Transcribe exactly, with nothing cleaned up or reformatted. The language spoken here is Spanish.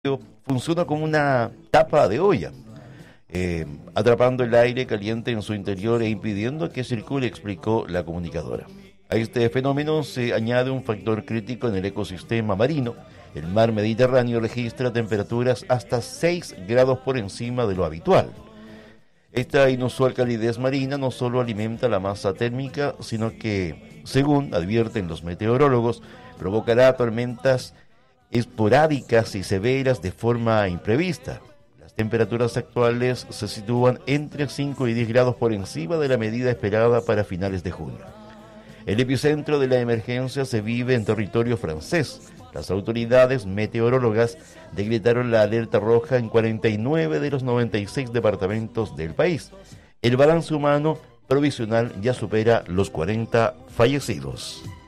funciona como una tapa de olla, eh, atrapando el aire caliente en su interior e impidiendo que circule, explicó la comunicadora. A este fenómeno se añade un factor crítico en el ecosistema marino. El mar Mediterráneo registra temperaturas hasta seis grados por encima de lo habitual. Esta inusual calidez marina no solo alimenta la masa térmica, sino que, según advierten los meteorólogos, provocará tormentas esporádicas y severas de forma imprevista. Las temperaturas actuales se sitúan entre cinco y diez grados por encima de la medida esperada para finales de junio. El epicentro de la emergencia se vive en territorio francés. Las autoridades meteorólogas decretaron la alerta roja en cuarenta y nueve de los noventa y seis departamentos del país. El balance humano provisional ya supera los cuarenta fallecidos.